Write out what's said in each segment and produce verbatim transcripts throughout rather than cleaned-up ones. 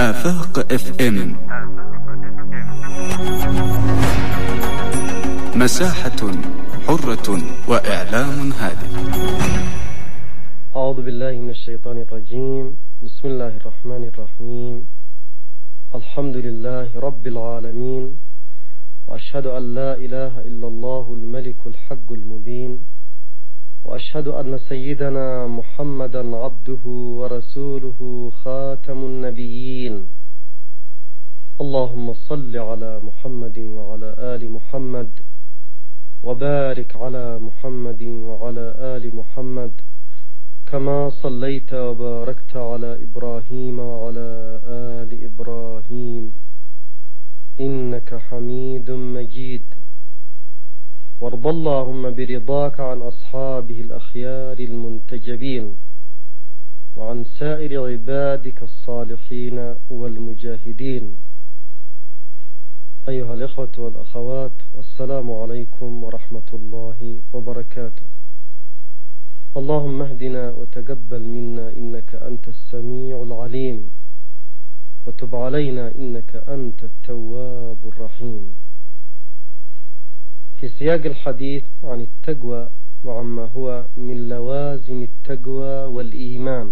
آفاق اف ام، مساحة حرة وإعلام هادئ. أعوذ بالله من الشيطان الرجيم. بسم الله الرحمن الرحيم. الحمد لله رب العالمين، وأشهد أن لا إله إلا الله الملك الحق المبين، وأشهد أن سيدنا محمدا عبده ورسوله خاتم النبيين. اللهم صل على محمد وعلى آل محمد، وبارك على محمد وعلى آل محمد كما صليت وباركت على إبراهيم وعلى آل إبراهيم إنك حميد مجيد. وارض اللهم برضاك عن أصحابه الأخيار المنتجبين، وعن سائر عبادك الصالحين والمجاهدين. أيها الإخوة والأخوات، السلام عليكم ورحمة الله وبركاته. اللهم اهدنا وتقبل منا إنك أنت السميع العليم، وتب علينا إنك أنت التواب الرحيم. في سياق الحديث عن التقوى وعما هو من لوازم التقوى والإيمان،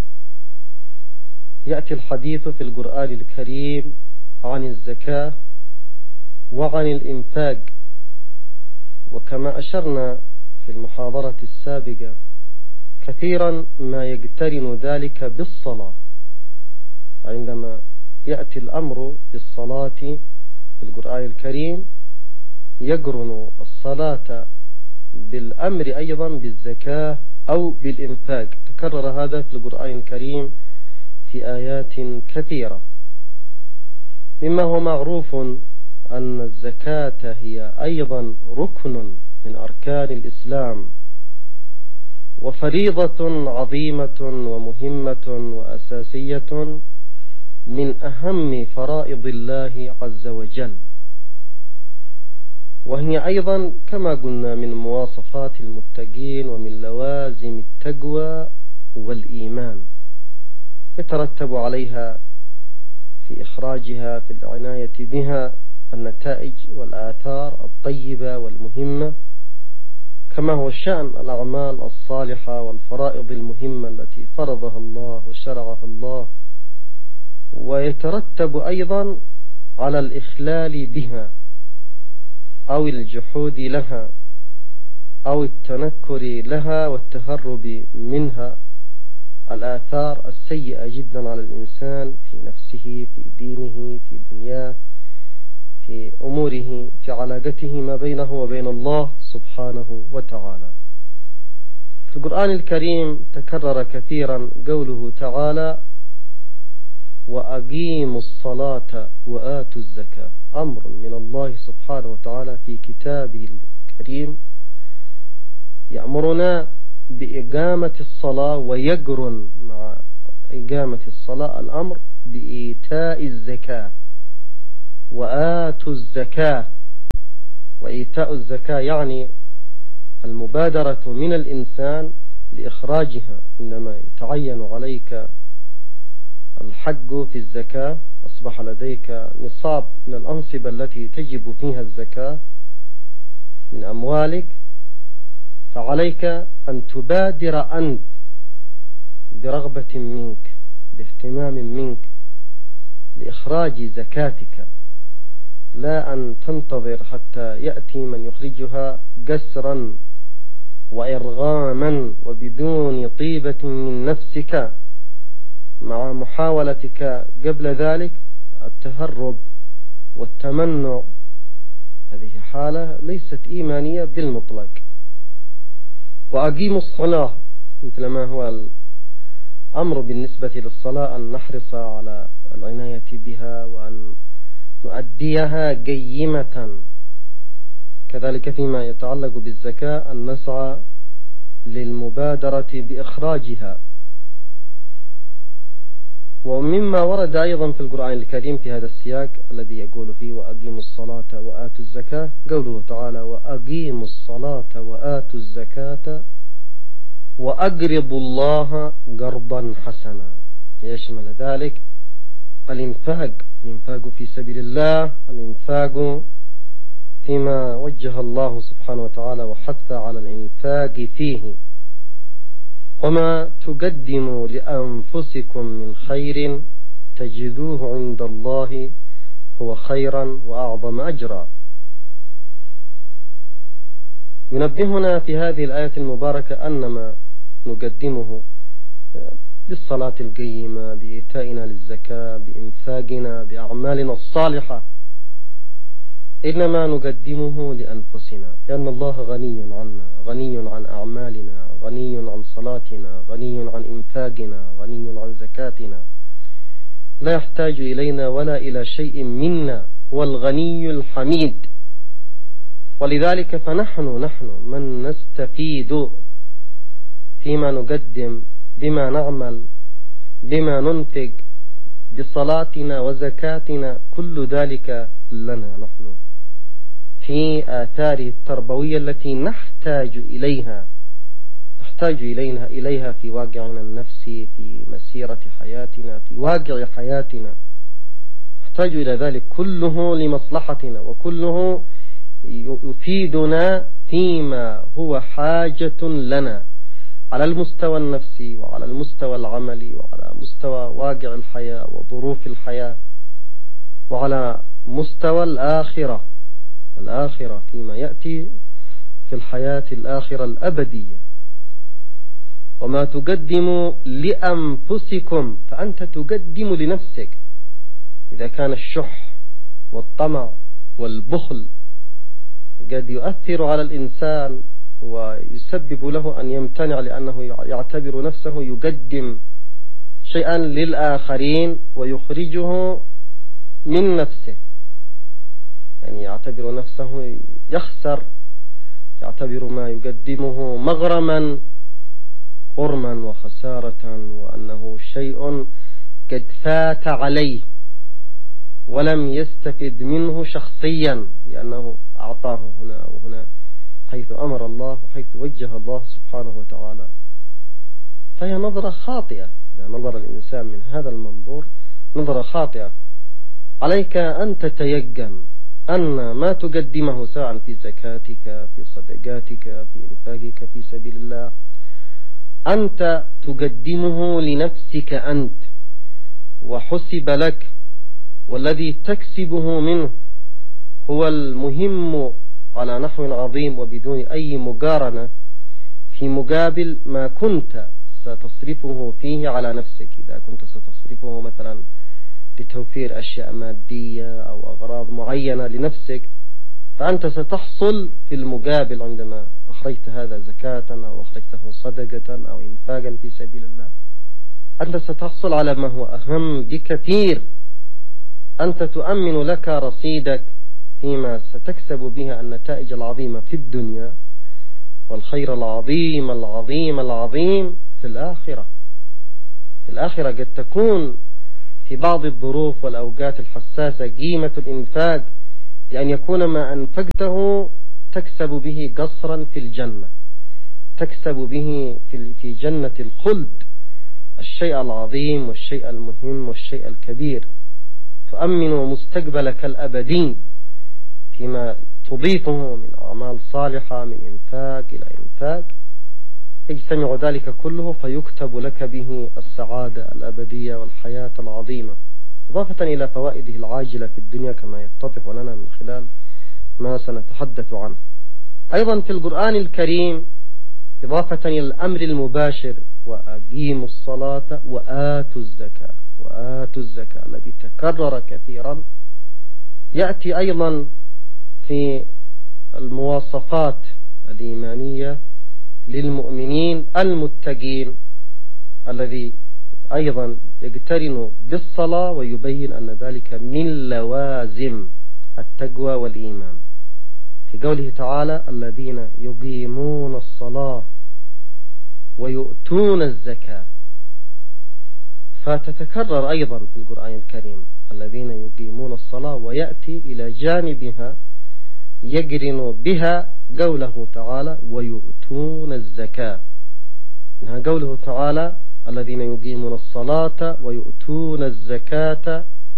يأتي الحديث في القرآن الكريم عن الزكاة وعن الإنفاق. وكما أشرنا في المحاضرة السابقة، كثيرا ما يقترن ذلك بالصلاة. عندما يأتي الأمر بالصلاة في القرآن الكريم يقرن الصلاة بالأمر أيضا بالزكاة أو بالإنفاق. تكرر هذا في القرآن الكريم في آيات كثيرة. مما هو معروف أن الزكاة هي أيضا ركن من أركان الإسلام، وفريضة عظيمة ومهمة وأساسية من أهم فرائض الله عز وجل. وهي أيضا كما قلنا من مواصفات المتقين ومن لوازم التقوى والإيمان، يترتب عليها في إخراجها في العناية بها النتائج والآثار الطيبة والمهمة، كما هو شأن الأعمال الصالحة والفرائض المهمة التي فرضها الله وشرعها الله. ويترتب أيضا على الإخلال بها أو الجحود لها أو التنكر لها والتهرب منها الآثار السيئة جدا على الإنسان في نفسه، في دينه، في دنياه، في أموره، في علاقته ما بينه وبين الله سبحانه وتعالى. في القرآن الكريم تكرر كثيرا قوله تعالى: وأقيموا الصلاة وآتوا الزكاة. أمر من الله سبحانه وتعالى في كتابه الكريم يأمرنا بإقامة الصلاة، ويقرن مع إقامة الصلاة الأمر بإيتاء الزكاة. وآتوا الزكاة، وإيتاء الزكاة يعني المبادرة من الإنسان لإخراجها. إنما يتعين عليك الحق في الزكاة، أصبح لديك نصاب من الأنصبة التي تجب فيها الزكاة من أموالك، فعليك أن تبادر أنت برغبة منك، باهتمام منك لإخراج زكاتك، لا أن تنتظر حتى يأتي من يخرجها قسرا وإرغاما وبدون طيبة من نفسك، مع محاولتك قبل ذلك التهرب والتمنع. هذه حالة ليست إيمانية بالمطلق. وأقيموا الصلاة، مثل ما هو الأمر بالنسبة للصلاة أن نحرص على العناية بها وأن نؤديها قيمة، كذلك فيما يتعلق بالزكاة أن نسعى للمبادرة بإخراجها. ومما ورد أيضا في القرآن الكريم في هذا السياق الذي يقول فيه وأقيموا الصلاة وآتوا الزكاة، قوله تعالى: وأقيموا الصلاة وآتوا الزكاة وأقرضوا الله قرضا حسنا. يشمل ذلك الإنفاق، الإنفاق في سبيل الله، الإنفاق فيما وجه الله سبحانه وتعالى وحث على الإنفاق فيه. وما تقدموا لأنفسكم من خير تجدوه عند الله هو خيرا وأعظم أجرا. ينبهنا في هذه الآية المباركة أن ما نقدمه بالصلاة القيمة، بإيتائنا للزكاة، بإنفاقنا، بأعمالنا الصالحة، إنما نقدمه لأنفسنا، لأن الله غني عنا، غني عن أعمالنا، غني عن صلاتنا، غني عن إنفاقنا، غني عن زكاتنا، لا يحتاج إلينا ولا إلى شيء منا، هو الغني الحميد. ولذلك فنحن نحن من نستفيد فيما نقدم، بما نعمل، بما ننفق، بصلاتنا وزكاتنا، كل ذلك لنا نحن في آثاره التربوية التي نحتاج إليها نحتاج إليها إليها في واقعنا النفسي، في مسيرة حياتنا، في واقع حياتنا، نحتاج إلى ذلك كله لمصلحتنا، وكله يفيدنا فيما هو حاجة لنا على المستوى النفسي، وعلى المستوى العملي، وعلى مستوى واقع الحياة وظروف الحياة، وعلى مستوى الآخرة الآخرة فيما يأتي في الحياة الآخرة الأبدية. وما تقدموا لأنفسكم، فأنت تقدم لنفسك. إذا كان الشح والطمع والبخل قد يؤثر على الإنسان ويسبب له أن يمتنع، لأنه يعتبر نفسه يقدم شيئا للآخرين ويخرجه من نفسه، يعني يعتبر نفسه يخسر، يعتبر ما يقدمه مغرما غرما وخسارة، وأنه شيء قد فات عليه ولم يستفد منه شخصيا، لأنه أعطاه هنا وهنا حيث أمر الله وحيث وجه الله سبحانه وتعالى. فهي نظرة خاطئة. إذا نظر الإنسان من هذا المنظور نظرة خاطئة. عليك أن تتيقن أن ما تقدمه سواء في زكاتك، في صدقاتك، في إنفاقك في سبيل الله، أنت تقدمه لنفسك أنت، وحسب لك، والذي تكسبه منه هو المهم على نحو عظيم، وبدون أي مقارنة في مقابل ما كنت ستصرفه فيه على نفسك. إذا كنت ستصرفه مثلا لتوفير أشياء مادية أو أغراض معينة لنفسك، فأنت ستحصل في المقابل عندما أخرجت هذا زكاة أو أخرجته صدقة أو إنفاقا في سبيل الله، أنت ستحصل على ما هو أهم بكثير. أنت تؤمن لك رصيدك فيما ستكسب بها النتائج العظيمة في الدنيا، والخير العظيم العظيم العظيم في الآخرة. في الآخرة قد تكون في بعض الظروف والأوقات الحساسة قيمة الإنفاق، لأن يكون ما أنفقته تكسب به قصرا في الجنة، تكسب به في جنة الخلد الشيء العظيم والشيء المهم والشيء الكبير. تؤمن مستقبلك الأبدي فيما تضيفه من أعمال صالحة، من إنفاق إلى إنفاق، يجتمع ذلك كله فيكتب لك به السعادة الأبدية والحياة العظيمة، إضافة إلى فوائده العاجلة في الدنيا كما يتضح لنا من خلال ما سنتحدث عنه. أيضا في القرآن الكريم إضافة إلى الأمر المباشر وأقيموا الصلاة وآتوا الزكاة وآتوا الزكاة الذي تكرر كثيرا، يأتي أيضا في المواصفات الإيمانية للمؤمنين المتقين الذي أيضا يقترن بالصلاة، ويبين أن ذلك من لوازم التقوى والإيمان في قوله تعالى الذين يقيمون الصلاة ويؤتون الزكاة. فتتكرر أيضا في القرآن الكريم الذين يقيمون الصلاة، ويأتي إلى جانبها يقرن بها قوله تعالى ويؤتون الزكاة. إنها قوله تعالى الذين يقيمون الصلاة ويؤتون الزكاة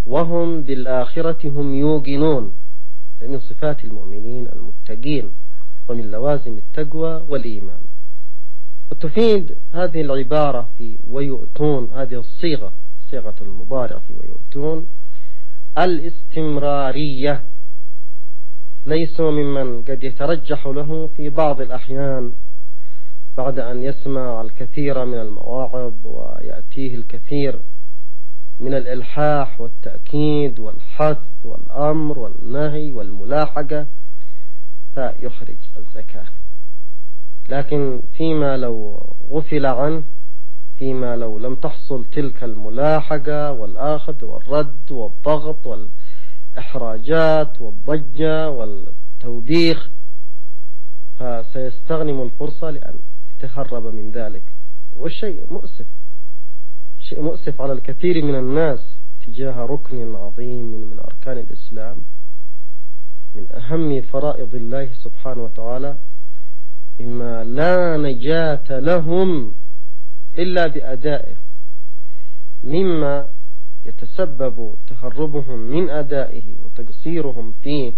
وهم بالآخرة هم يوقنون، من صفات المؤمنين المتقين ومن لوازم التقوى والإيمان. وتفيد هذه العبارة في ويؤتون، هذه الصيغة صيغة المضارع في ويؤتون الاستمرارية، ليسوا ممن قد يترجح له في بعض الأحيان بعد أن يسمع الكثير من المواعظ ويأتيه الكثير من الإلحاح والتأكيد والحث والأمر والنهي والملاحقة فيخرج الزكاة. لكن فيما لو غفل عنه، فيما لو لم تحصل تلك الملاحقة والآخذ والرد والضغط والإحراجات والضجة والتوبيخ، فسيستغنم الفرصة لأن يتهرب من ذلك. والشيء مؤسف، شيء مؤسف على الكثير من الناس تجاه ركن عظيم من أركان الإسلام، من أهم فرائض الله سبحانه وتعالى، مما لا نجاة لهم إلا بأدائه، مما يتسبب تهربهم من أدائه وتقصيرهم فيه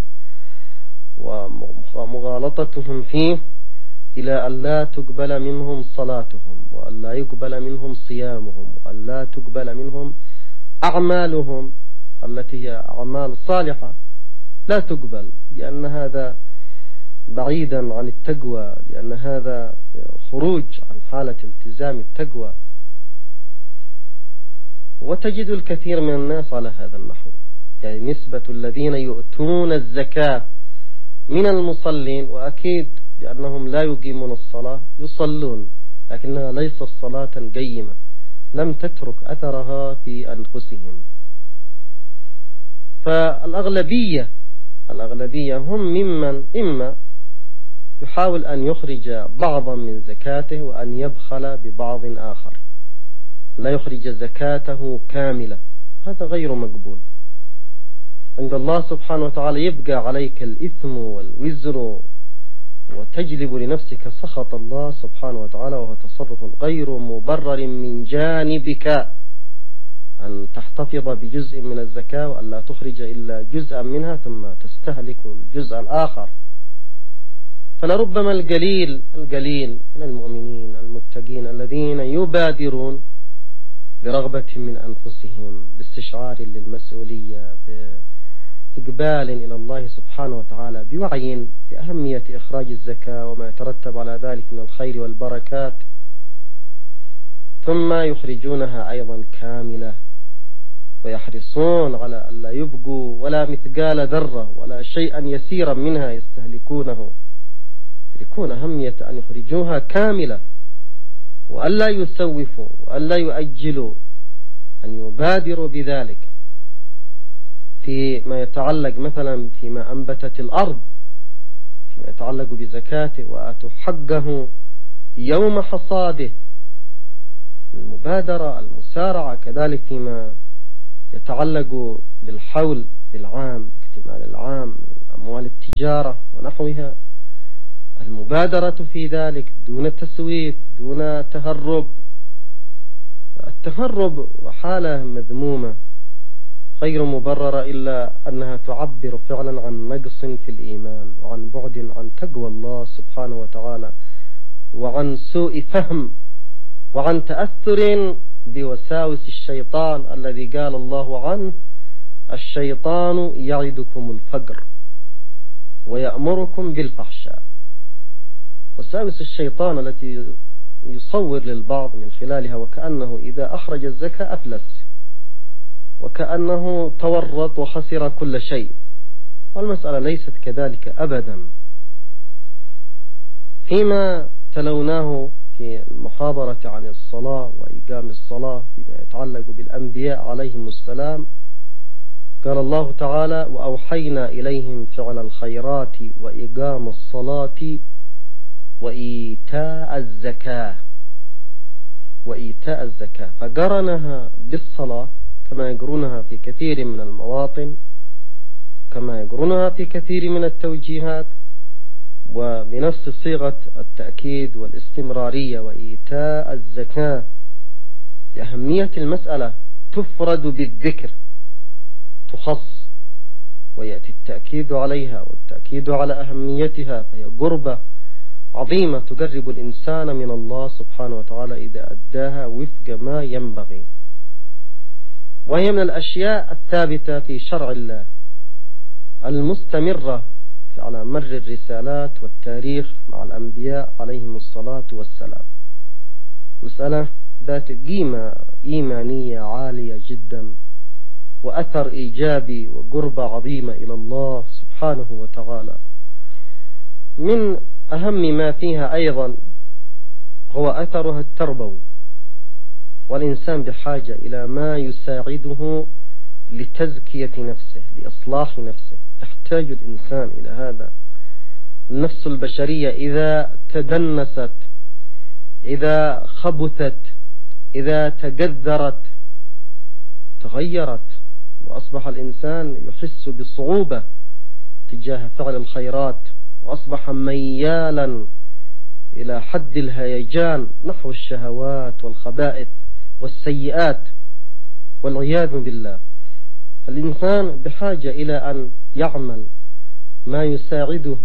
ومغالطتهم فيه إلى أن لا تقبل منهم صلاتهم، وأن لا يقبل منهم صيامهم، وأن لا تقبل منهم أعمالهم التي هي أعمال صالحة، لا تقبل، لأن هذا بعيدا عن التقوى، لأن هذا خروج عن حالة التزام التقوى. وتجد الكثير من الناس على هذا النحو، يعني نسبة الذين يؤتون الزكاة من المصلين، وأكيد لأنهم لا يقيمون الصلاة، يصلون لكنها ليست صلاة قيمة، لم تترك أثرها في أنفسهم. فالأغلبية الأغلبية هم ممن إما يحاول أن يخرج بعضا من زكاته وأن يبخل ببعض آخر، لا يخرج زكاته كاملة، هذا غير مقبول عند الله سبحانه وتعالى. يبقى عليك الإثم والوزر وتجلب لنفسك سخط الله سبحانه وتعالى، وهو تصرف غير مبرر من جانبك أن تحتفظ بجزء من الزكاة وأن لا تخرج إلا جزءا منها ثم تستهلك الجزء الآخر. فلربما القليل القليل من المؤمنين المتقين الذين يبادرون برغبة من أنفسهم، باستشعار للمسؤولية، بإقبال إلى الله سبحانه وتعالى، بوعي بأهمية إخراج الزكاة وما يترتب على ذلك من الخير والبركات، ثم يخرجونها أيضا كاملة، ويحرصون على أن لا يبقوا ولا مثقال ذرة ولا شيئا يسيرا منها يستهلكونه، يكون أهمية أن يخرجوها كاملة، وألا يسوفوا وألا يؤجلوا، أن يبادروا بذلك فيما يتعلق مثلا فيما أنبتت الأرض، فيما يتعلق بزكاته، وآتوا حقه يوم حصاده، المبادرة المسارعة. كذلك فيما يتعلق بالحول بالعام، باكتمال العام، أموال التجارة ونحوها، المبادرة في ذلك دون تسويف، دون تهرب. التهرب حالة مذمومة غير مبررة، إلا أنها تعبر فعلا عن نقص في الإيمان، وعن بعد عن تقوى الله سبحانه وتعالى، وعن سوء فهم، وعن تأثر بوساوس الشيطان الذي قال الله عنه: الشيطان يعدكم الفقر ويأمركم بالفحشاء. وساوس الشيطان التي يصور للبعض من خلالها وكأنه إذا أخرج الزكاة أفلس، وكأنه تورط وخسر كل شيء، والمسألة ليست كذلك أبدا. فيما تلوناه في المحاضرة عن الصلاة وإقام الصلاة فيما يتعلق بالأنبياء عليهم السلام، قال الله تعالى: وأوحينا إليهم فعل الخيرات وإقام الصلاة وإيتاء الزكاة. وإيتاء الزكاة، فقرنها بالصلاة كما يقرونها في كثير من المواطن، كما يقرونها في كثير من التوجيهات، وبنفس صيغة التأكيد والاستمرارية، وإيتاء الزكاة، بأهمية المسألة تفرد بالذكر، تخص ويأتي التأكيد عليها والتأكيد على أهميتها، فهي قربة عظيمة تقرب الإنسان من الله سبحانه وتعالى إذا أداها وفق ما ينبغي. وهي من الأشياء الثابتة في شرع الله المستمرة على مر الرسالات والتاريخ مع الأنبياء عليهم الصلاة والسلام. مسألة ذات قيمة إيمانية عالية جدا وأثر إيجابي وقربة عظيمة إلى الله سبحانه وتعالى. من أهم ما فيها أيضا هو أثرها التربوي، والإنسان بحاجة إلى ما يساعده لتزكية نفسه لإصلاح نفسه. يحتاج الإنسان إلى هذا. النفس البشرية إذا تدنست، إذا خبثت، إذا تجذرت تغيرت، وأصبح الإنسان يحس بصعوبة تجاه فعل الخيرات، وأصبح ميالا إلى حد الهيجان نحو الشهوات والخبائث والسيئات والعياذ بالله. فالإنسان بحاجة إلى أن يعمل ما يساعده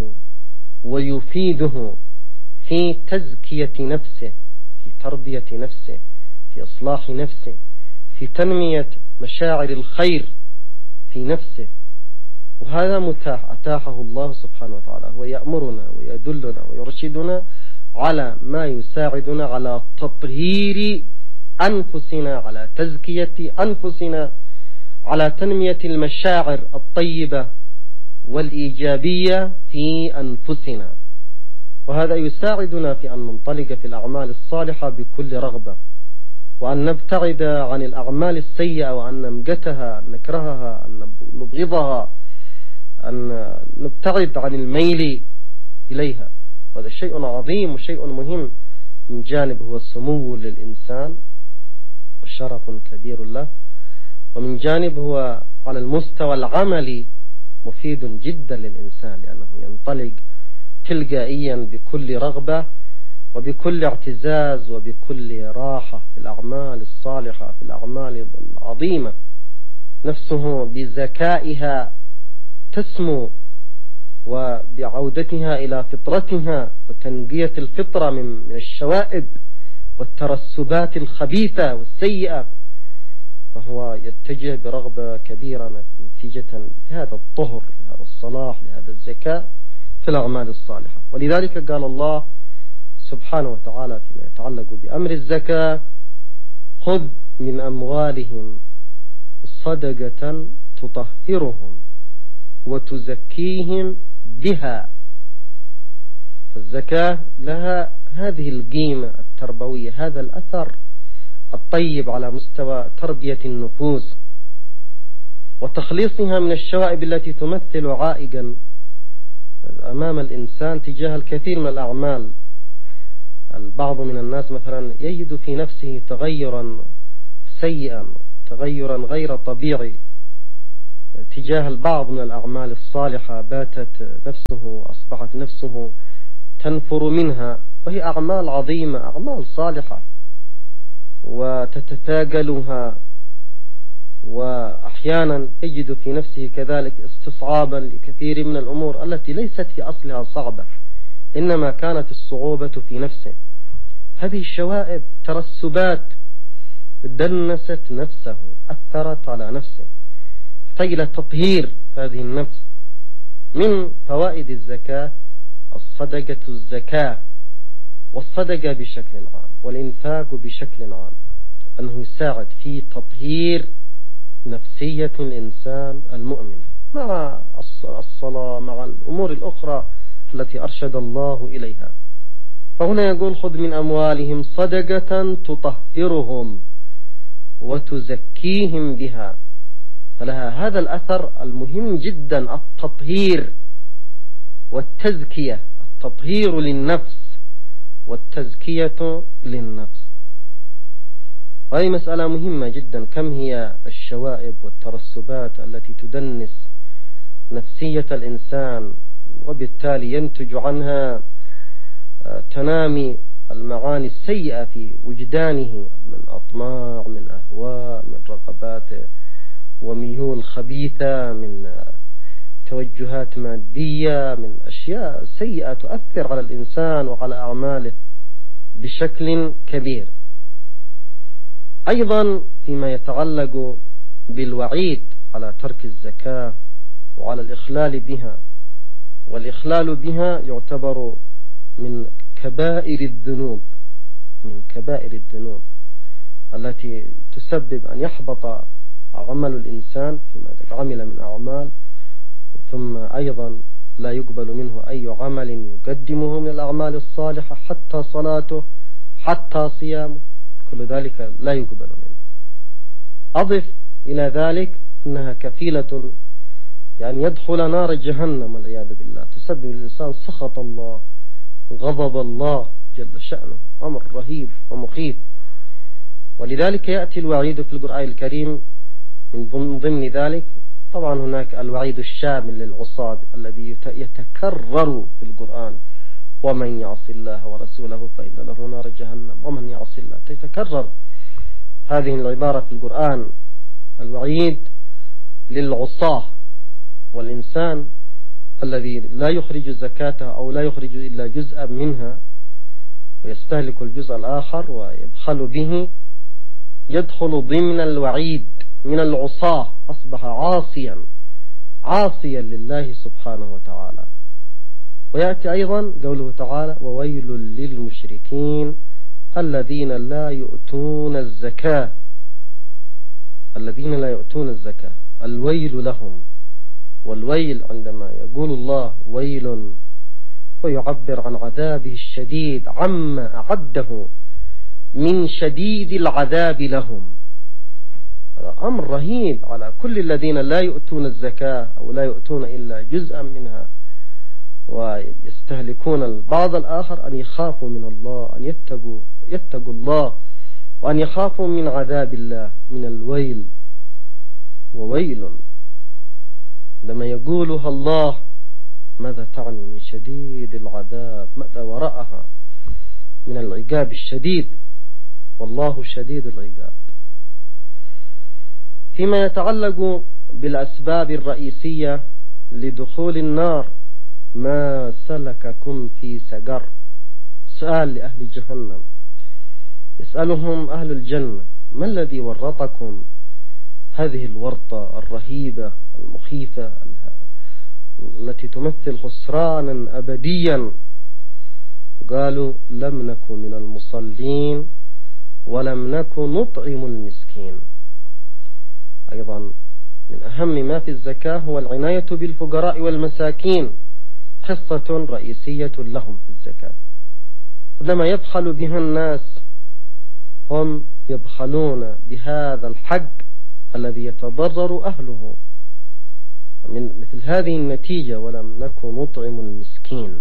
ويفيده في تزكية نفسه، في تربية نفسه، في إصلاح نفسه، في تنمية مشاعر الخير في نفسه. وهذا متاح أتاحه الله سبحانه وتعالى. هو يأمرنا ويدلنا ويرشدنا على ما يساعدنا على تطهير أنفسنا، على تزكية أنفسنا، على تنمية المشاعر الطيبة والإيجابية في أنفسنا. وهذا يساعدنا في أن ننطلق في الأعمال الصالحة بكل رغبة، وأن نبتعد عن الأعمال السيئة، وأن نمقتها، أن نكرهها، أن نبغضها، أن نبتعد عن الميل إليها. وهذا شيء عظيم وشيء مهم. من جانب هو سمو للإنسان وشرف كبير له، ومن جانب هو على المستوى العملي مفيد جدا للإنسان، لأنه ينطلق تلقائيا بكل رغبة وبكل اعتزاز وبكل راحة في الأعمال الصالحة، في الأعمال العظيمة. نفسه بذكائها تسمو، وبعودتها إلى فطرتها وتنقية الفطرة من الشوائب والترسبات الخبيثة والسيئة، فهو يتجه برغبة كبيرة نتيجة لهذا الطهر، لهذا الصلاح، لهذا الزكاة في الأعمال الصالحة. ولذلك قال الله سبحانه وتعالى فيما يتعلق بأمر الزكاة: خذ من أموالهم صدقة تطهرهم وتزكيهم بها. فالزكاة لها هذه القيمة التربوية، هذا الأثر الطيب على مستوى تربية النفوس وتخليصها من الشوائب التي تمثل عائقا أمام الإنسان تجاه الكثير من الأعمال. البعض من الناس مثلا يجد في نفسه تغيرا سيئا، تغيرا غير طبيعي تجاه البعض من الأعمال الصالحة، باتت نفسه أصبحت نفسه تنفر منها، وهي أعمال عظيمة، أعمال صالحة، وتتثاقلها، وأحيانا يجد في نفسه كذلك استصعابا لكثير من الأمور التي ليست في أصلها صعبة، إنما كانت الصعوبة في نفسه. هذه الشوائب ترسبات دنست نفسه، أثرت على نفسه، يحتاج إلى تطهير هذه النفس. من فوائد الزكاة الصدقة الزكاة، والصدقة بشكل عام والإنفاق بشكل عام، أنه يساعد في تطهير نفسية الإنسان المؤمن مع الصلاة، مع الأمور الأخرى التي أرشد الله إليها. فهنا يقول: خذ من أموالهم صدقة تطهرهم وتزكيهم بها. فلها هذا الأثر المهم جدا، التطهير والتزكية، التطهير للنفس والتزكية للنفس. وهي مسألة مهمة جدا. كم هي الشوائب والترسبات التي تدنس نفسية الإنسان، وبالتالي ينتج عنها تنامي المعاني السيئة في وجدانه من أطماع، من أهواء، من رغبات وميول خبيثة، من توجهات مادية، من أشياء سيئة تؤثر على الإنسان وعلى أعماله بشكل كبير. أيضا فيما يتعلق بالوعيد على ترك الزكاة وعلى الإخلال بها، والإخلال بها يعتبر من كبائر الذنوب من كبائر الذنوب التي تسبب أن يحبط عمل الإنسان فيما قد عمل من أعمال، ثم أيضا لا يقبل منه أي عمل يقدمه من الأعمال الصالحة، حتى صلاته حتى صيامه، كل ذلك لا يقبل منه. أضف إلى ذلك أنها كفيلة يعني يدخل نار جهنم والعياذ بالله، تسبب الإنسان سخط الله غضب الله جل شأنه، أمر رهيب ومخيف. ولذلك يأتي الوعيد في القرآن الكريم من ضمن ذلك. طبعا هناك الوعيد الشامل للعصاة الذي يتكرر في القرآن: ومن يعص الله ورسوله فإن له نار جهنم ومن يعص الله. تتكرر هذه العبارة في القرآن، الوعيد للعصاة، والإنسان الذي لا يخرج زكاته أو لا يخرج إلا جزءا منها ويستهلك الجزء الآخر ويبخل به يدخل ضمن الوعيد من العصاة، أصبح عاصيا عاصيا لله سبحانه وتعالى. ويأتي أيضا قوله تعالى: وويل للمشركين الذين لا يؤتون الزكاة الذين لا يؤتون الزكاة الويل لهم. والويل عندما يقول الله ويل ويعبر عن عذابه الشديد عما أعده من شديد العذاب لهم، هذا أمر رهيب على كل الذين لا يؤتون الزكاة أو لا يؤتون إلا جزءا منها ويستهلكون البعض الآخر، أن يخافوا من الله، أن يتقوا, يتقوا الله، وأن يخافوا من عذاب الله، من الويل. وويل لما يقولها الله ماذا تعني من شديد العذاب؟ ماذا وراءها من العقاب الشديد؟ والله شديد العقاب. فيما يتعلق بالأسباب الرئيسية لدخول النار: ما سلككم في سقر؟ سؤال لأهل جهنم، يسألهم أهل الجنة: ما الذي ورطكم هذه الورطة الرهيبة المخيفة التي تمثل خسرانا أبديا؟ قالوا: لم نكن من المصلين ولم نكن نطعم المسكين. أيضا من أهم ما في الزكاة هو العناية بالفقراء والمساكين، حصة رئيسية لهم في الزكاة. لما يبخل بها الناس هم يبخلون بهذا الحق الذي يتضرر أهله. من مثل هذه النتيجة: ولم نكن نطعم المسكين.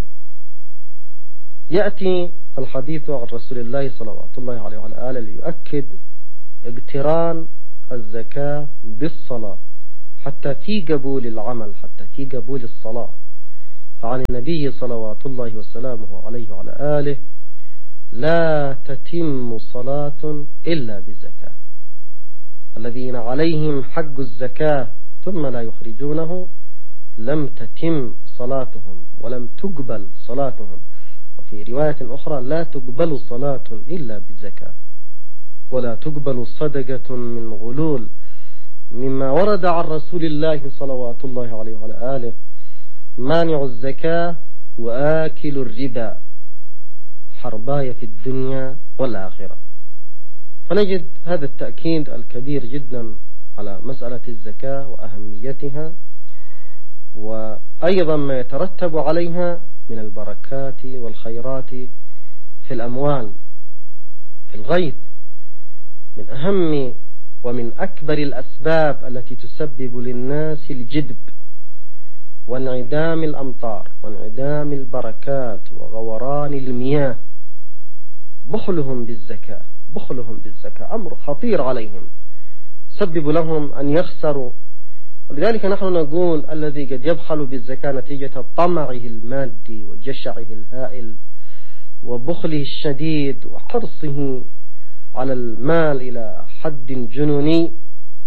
يأتي الحديث عن رسول الله صلوات الله عليه وعلى آله ليؤكد اقتران الزكاة بالصلاة حتى في قبول العمل، حتى في قبول الصلاة. فعن النبي صلوات الله وسلامه عليه وعلى آله: لا تتم صلاة إلا بزكاة. الذين عليهم حق الزكاة ثم لا يخرجونه لم تتم صلاتهم ولم تقبل صلاتهم. وفي رواية أخرى: لا تقبل صلاة إلا بزكاة، ولا تقبل صدقة من غلول. مما ورد عن رسول الله صلوات الله عليه وعلى آله: مانع الزكاة وآكل الربا حرباية في الدنيا والآخرة. فنجد هذا التأكيد الكبير جدا على مسألة الزكاة وأهميتها، وأيضا ما يترتب عليها من البركات والخيرات في الأموال، في الغيث. من أهم ومن أكبر الأسباب التي تسبب للناس الجدب وانعدام الأمطار وانعدام البركات وغوران المياه بخلهم بالزكاة. بخلهم بالزكاة أمر خطير عليهم، سبب لهم أن يخسروا. ولذلك نحن نقول: الذي قد يبخل بالزكاة نتيجة طمعه المادي وجشعه الهائل وبخله الشديد وحرصه على المال إلى حد جنوني،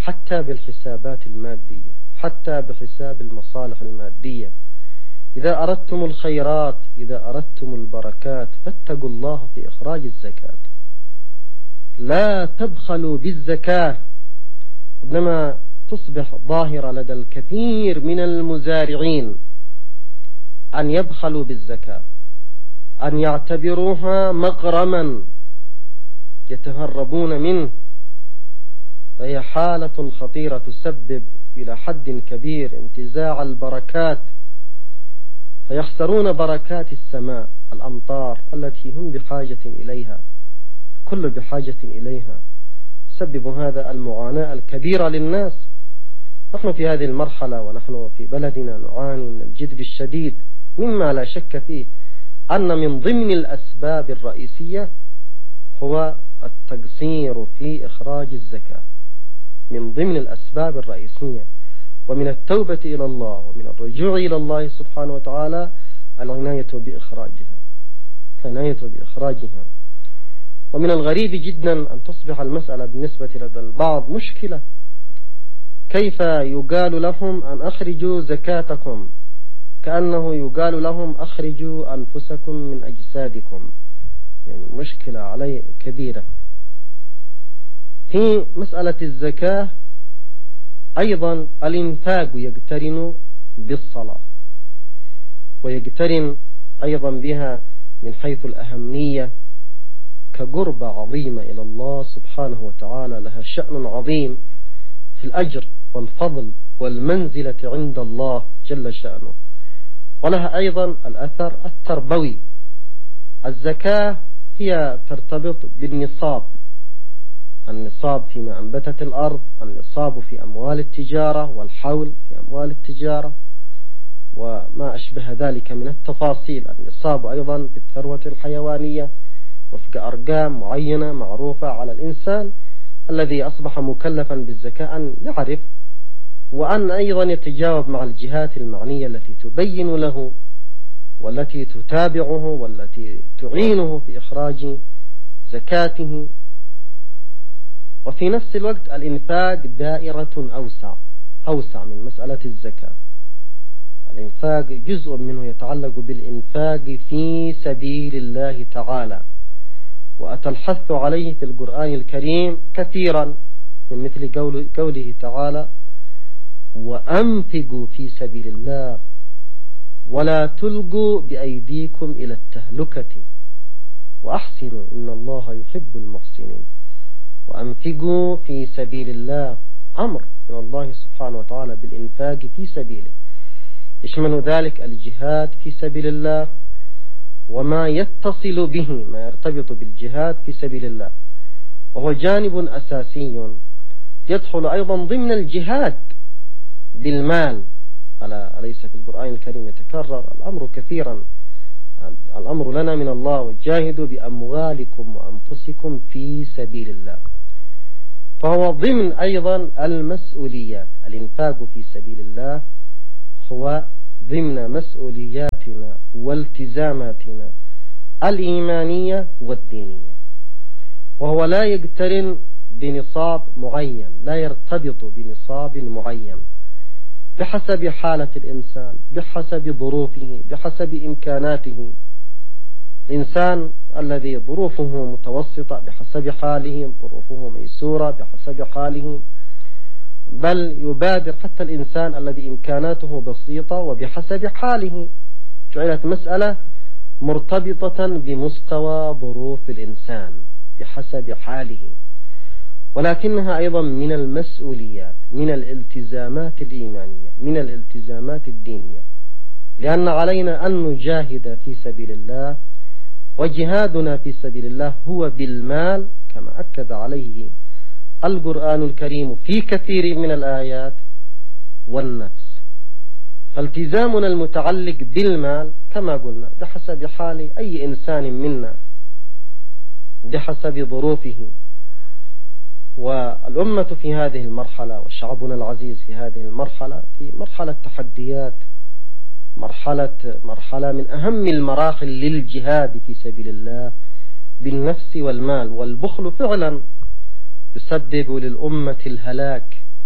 حتى بالحسابات المادية، حتى بحساب المصالح المادية. إذا أردتم الخيرات، إذا أردتم البركات، فاتقوا الله في إخراج الزكاة. لا تبخلوا بالزكاة. عندما تصبح ظاهرة لدى الكثير من المزارعين أن يبخلوا بالزكاة، أن يعتبروها مغرما يتهربون منه، فهي حالة خطيرة تسبب إلى حد كبير انتزاع البركات، فيخسرون بركات السماء، الأمطار التي هم بحاجة إليها، كل بحاجة إليها. سبب هذا المعاناة الكبيرة للناس. نحن في هذه المرحلة ونحن في بلدنا نعاني من الجدب الشديد، مما لا شك فيه أن من ضمن الأسباب الرئيسية هو التقصير في إخراج الزكاة، من ضمن الأسباب الرئيسية. ومن التوبة إلى الله ومن الرجوع إلى الله سبحانه وتعالى العناية بإخراجها، العناية بإخراجها. ومن الغريب جدا أن تصبح المسألة بالنسبة لدى البعض مشكلة. كيف يقال لهم أن أخرجوا زكاتكم، كأنه يقال لهم أخرجوا أنفسكم من أجسادكم. يعني مشكلة علي كبيرة. في مسألة الزكاة أيضا الإنفاق يقترن بالصلاة، ويقترن أيضا بها من حيث الأهمية كقربة عظيمة إلى الله سبحانه وتعالى، لها شأن عظيم في الأجر والفضل والمنزلة عند الله جل شأنه، ولها أيضا الأثر التربوي. الزكاة هي ترتبط بالنصاب، النصاب فيما أنبتت الأرض، النصاب في أموال التجارة، والحول في أموال التجارة، وما أشبه ذلك من التفاصيل. النصاب أيضا في الثروة الحيوانية وفق أرقام معينة معروفة على الإنسان الذي أصبح مكلفا بالزكاة أن يعرف، وأن أيضا يتجاوب مع الجهات المعنية التي تبين له والتي تتابعه والتي تعينه في إخراج زكاته. وفي نفس الوقت الإنفاق دائرة أوسع أوسع من مسألة الزكاة. الإنفاق جزء منه يتعلق بالإنفاق في سبيل الله تعالى، وأتى الحث عليه في القرآن الكريم كثيرا، من مثل قول قوله تعالى: وأنفقوا في سبيل الله ولا تلقوا بأيديكم إلى التهلكة وأحسنوا إن الله يحب المحسنين. وأنفقوا في سبيل الله، أمر من الله سبحانه وتعالى بالإنفاق في سبيله، يشمل ذلك الجهاد في سبيل الله وما يتصل به، ما يرتبط بالجهاد في سبيل الله، وهو جانب أساسي يدخل أيضا ضمن الجهاد بالمال. أليس في القرآن الكريم يتكرر الأمر كثيرا؟ الأمر لنا من الله: وجاهدوا بأموالكم وأنفسكم في سبيل الله. فهو ضمن أيضا المسؤوليات. الإنفاق في سبيل الله هو ضمن مسؤولياتنا والتزاماتنا الإيمانية والدينية، وهو لا يقترن بنصاب معين، لا يرتبط بنصاب معين، بحسب حالة الإنسان، بحسب ظروفه، بحسب إمكاناته. الإنسان الذي ظروفه متوسطة بحسب حاله، ظروفه ميسورة بحسب حاله، بل يبادر حتى الإنسان الذي إمكاناته بسيطة وبحسب حاله. جعلت مسألة مرتبطة بمستوى ظروف الإنسان بحسب حاله، ولكنها أيضا من المسؤوليات، من الالتزامات الإيمانية، من الالتزامات الدينية، لأن علينا أن نجاهد في سبيل الله، وجهادنا في سبيل الله هو بالمال كما أكد عليه القرآن الكريم في كثير من الآيات، والنفس. فالتزامنا المتعلق بالمال كما قلنا بحسب حال أي إنسان منا، بحسب ظروفه. والأمة في هذه المرحلة وشعبنا العزيز في هذه المرحلة في مرحلة تحديات، مرحلة مرحلة من أهم المراحل للجهاد في سبيل الله بالنفس والمال. والبخل فعلا يسبب للأمة الهلاك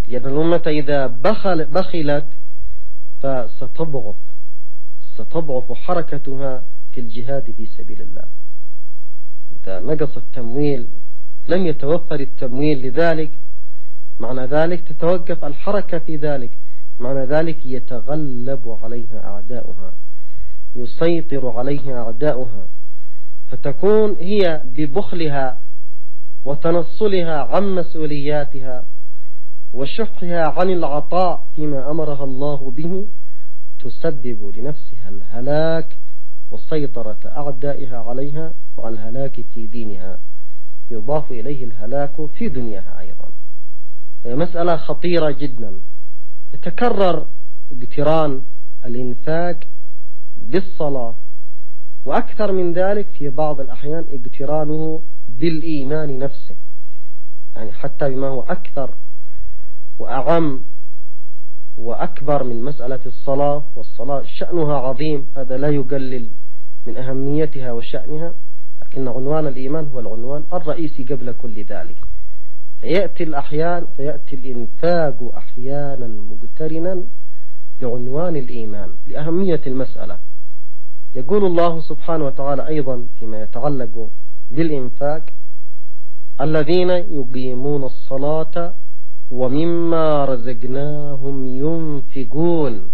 لأن الأمة إذا بخل بخلت فستضعف ستضعف حركتها في الجهاد في سبيل الله. إذا نقص التمويل، لم يتوفر التمويل لذلك، معنى ذلك تتوقف الحركة في ذلك، معنى ذلك يتغلب عليها أعداؤها، يسيطر عليها أعداؤها، فتكون هي ببخلها وتنصلها عن مسؤولياتها وشحها عن العطاء فيما أمرها الله به تسبب لنفسها الهلاك وسيطرة أعدائها عليها، وعلى الهلاك في دينها يضاف إليه الهلاك في دنياها أيضا. مسألة خطيرة جدا. يتكرر اقتران الإنفاق بالصلاة، وأكثر من ذلك في بعض الأحيان اقترانه بالإيمان نفسه، يعني حتى بما هو أكثر وأعم وأكبر من مسألة الصلاة. والصلاة شأنها عظيم، هذا لا يقلل من أهميتها وشأنها، لكن عنوان الإيمان هو العنوان الرئيسي قبل كل ذلك. فيأتي الأحيان فيأتي الإنفاق أحيانا مقترنا بعنوان الإيمان لأهمية المسألة. يقول الله سبحانه وتعالى أيضا فيما يتعلق بالإنفاق: الذين يقيمون الصلاة ومما رزقناهم ينفقون.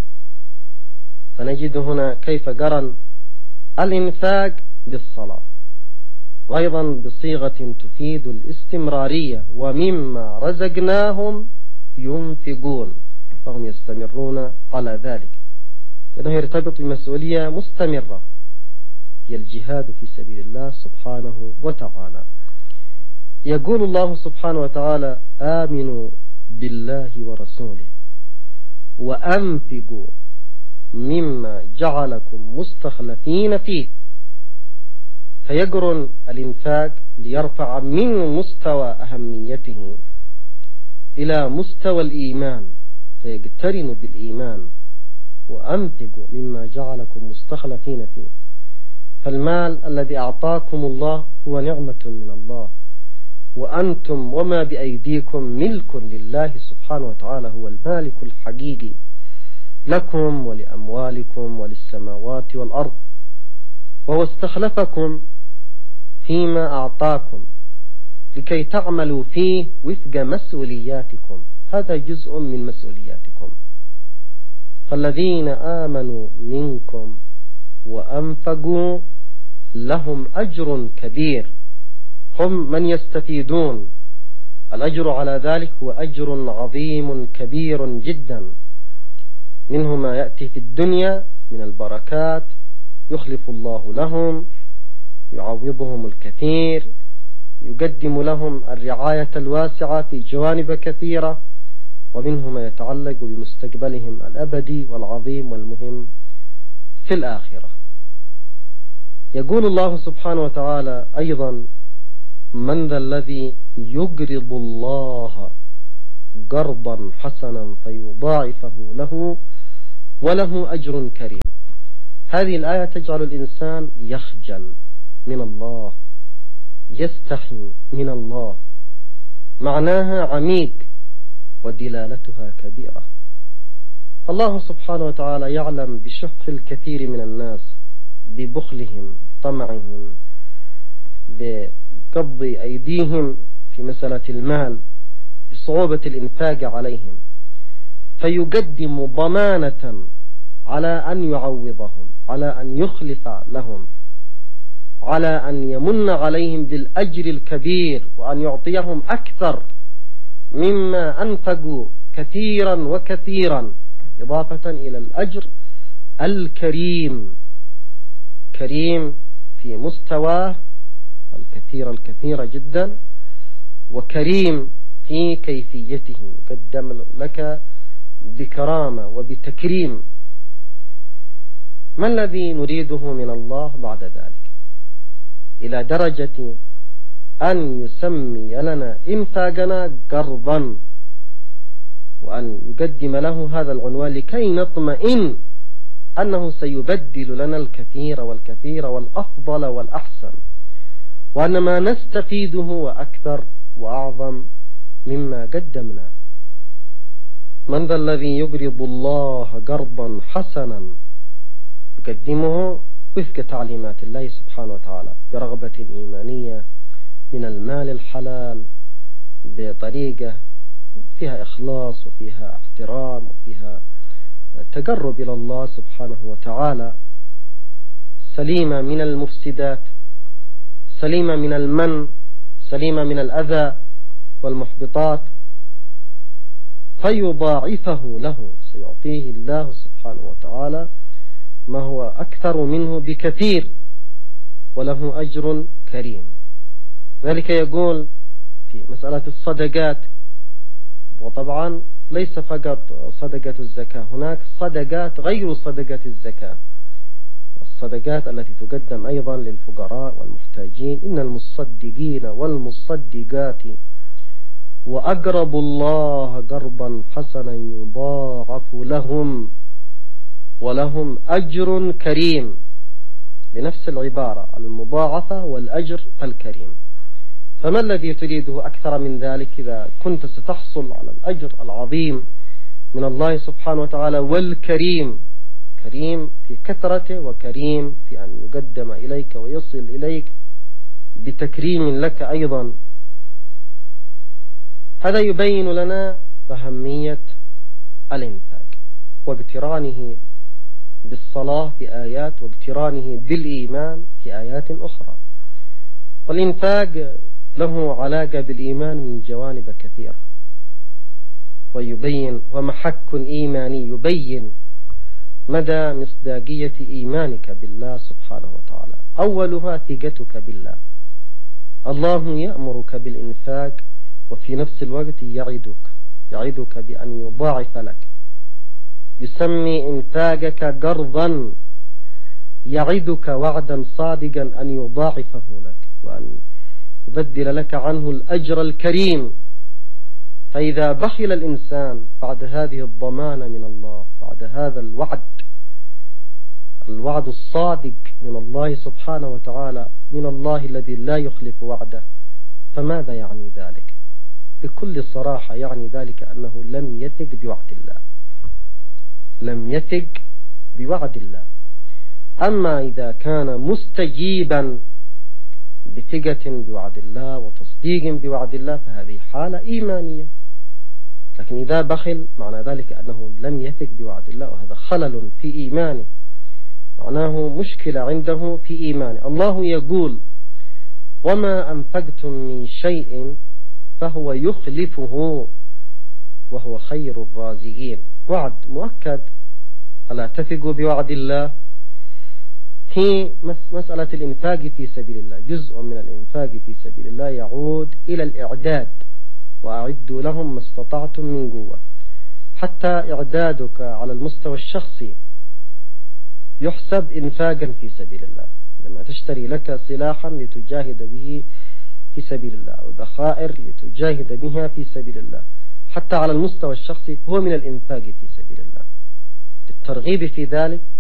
فنجد هنا كيف قرن الإنفاق بالصلاة، وأيضا بصيغة تفيد الاستمرارية: ومما رزقناهم ينفقون، فهم يستمرون على ذلك، لأنه يرتبط بمسؤولية مستمرة هي الجهاد في سبيل الله سبحانه وتعالى. يقول الله سبحانه وتعالى: آمنوا بالله ورسوله وأنفقوا مما جعلكم مستخلفين فيه. فيقرن الإنفاق ليرفع من مستوى أهميته إلى مستوى الإيمان، فيقترن بالإيمان: وأنفقوا مما جعلكم مستخلفين فيه. فالمال الذي أعطاكم الله هو نعمة من الله، وأنتم وما بأيديكم ملك لله سبحانه وتعالى، هو المالك الحقيقي لكم ولأموالكم وللسماوات والأرض، وهو استخلفكم فيما أعطاكم لكي تعملوا فيه وفق مسؤولياتكم، هذا جزء من مسؤولياتكم. فالذين آمنوا منكم وأنفقوا لهم أجر كبير، هم من يستفيدون. الأجر على ذلك هو أجر عظيم كبير جدا، منه ما يأتي في الدنيا من البركات يخلف الله لهم، يعوضهم الكثير، يقدم لهم الرعاية الواسعة في جوانب كثيرة، ومنه ما يتعلق بمستقبلهم الأبدي والعظيم والمهم في الآخرة. يقول الله سبحانه وتعالى أيضا: من ذا الذي يقرض الله قرضا حسنا فيضاعفه له وله أجر كريم. هذه الآية تجعل الإنسان يخجل من الله، يستحي من الله، معناها عميق ودلالتها كبيرة. الله سبحانه وتعالى يعلم بشح الكثير من الناس، ببخلهم، بطمعهم، بقبض أيديهم في مسألة المال، بصعوبة الإنفاق عليهم، فيقدم ضمانة على أن يعوضهم، على أن يخلف لهم، على أن يمن عليهم بالأجر الكبير، وأن يعطيهم أكثر مما أنفقوا كثيرا وكثيرا، إضافة إلى الأجر الكريم، كريم في مستواه الكثير الكثير جدا، وكريم في كيفيته، يقدم لك بكرامة وبتكريم. ما الذي نريده من الله بعد ذلك؟ إلى درجة أن يسمي لنا إنفاقنا قرضا، وأن يقدم له هذا العنوان لكي نطمئن أنه سيبدل لنا الكثير والكثير والأفضل والأحسن، وأن ما نستفيده أكثر وأعظم مما قدمنا. من ذا الذي يقرض الله قرضا حسنا يقدمه وفق تعليمات الله سبحانه وتعالى برغبة إيمانية من المال الحلال بطريقة فيها إخلاص وفيها احترام وفيها تقرب إلى الله سبحانه وتعالى، سليمة من المفسدات، سليمة من المن، سليمة من الأذى والمحبطات، فيضاعفه له، سيعطيه الله سبحانه وتعالى ما هو أكثر منه بكثير وله أجر كريم. ذلك يقول في مسألة الصدقات، وطبعا ليس فقط صدقة الزكاة، هناك صدقات غير صدقة الزكاة، الصدقات التي تقدم أيضا للفقراء والمحتاجين. إن المصدقين والمصدقات وأقرضوا الله قرضا حسنا يضاعف لهم ولهم أجر كريم، بنفس العبارة، المضاعفة والأجر الكريم. فما الذي تريده أكثر من ذلك إذا كنت ستحصل على الأجر العظيم من الله سبحانه وتعالى والكريم، كريم في كثرته وكريم في أن يقدم إليك ويصل إليك بتكريم لك أيضا. هذا يبين لنا أهمية الإنفاق واقترانه بالصلاة في آيات واقترانه بالإيمان في آيات أخرى. والإنفاق له علاقة بالإيمان من جوانب كثيرة، ويبين ومحك إيماني يبين مدى مصداقية إيمانك بالله سبحانه وتعالى. أولها ثقتك بالله. الله يأمرك بالإنفاق وفي نفس الوقت يعدك يعدك بأن يضاعف لك، يسمي إنفاقك قرضا، يعدك وعدا صادقا أن يضاعفه لك وأن يبدل لك عنه الأجر الكريم. فإذا بخل الإنسان بعد هذه الضمانة من الله، بعد هذا الوعد الوعد الصادق من الله سبحانه وتعالى، من الله الذي لا يخلف وعده، فماذا يعني ذلك؟ بكل صراحة يعني ذلك أنه لم يثق بوعد الله، لم يثق بوعد الله. أما إذا كان مستجيبا بثقة بوعد الله وتصديق بوعد الله فهذه حالة إيمانية. لكن إذا بخل معنى ذلك أنه لم يثق بوعد الله، وهذا خلل في إيمانه، معناه مشكلة عنده في إيمانه. الله يقول: وما أنفقتم من شيء فهو يخلفه وهو خير الرازقين. وعد مؤكد. ألا تثقوا بوعد الله؟ في مسألة الإنفاق في سبيل الله، جزء من الإنفاق في سبيل الله يعود إلى الإعداد، وأعدوا لهم ما استطعتم من قوة. حتى إعدادك على المستوى الشخصي يحسب إنفاقا في سبيل الله. لما تشتري لك سلاحا لتجاهد به في سبيل الله، أو ذخائر لتجاهد بها في سبيل الله، حتى على المستوى الشخصي هو من الإنفاق في سبيل الله. للترغيب في ذلك